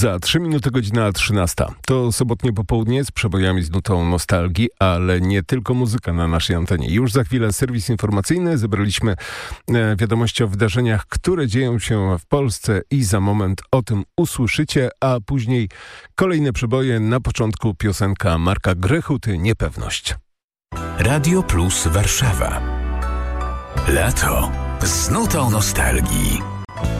Za 3 minuty godzina 13. To sobotnie popołudnie z przebojami z nutą nostalgii, ale nie tylko muzyka na naszej antenie. Już za chwilę serwis informacyjny. Zebraliśmy wiadomości o wydarzeniach, które dzieją się w Polsce i za moment o tym usłyszycie, a później kolejne przeboje. Na początku piosenka Marka Grechuty Niepewność. Radio Plus Warszawa. Lato z nutą nostalgii.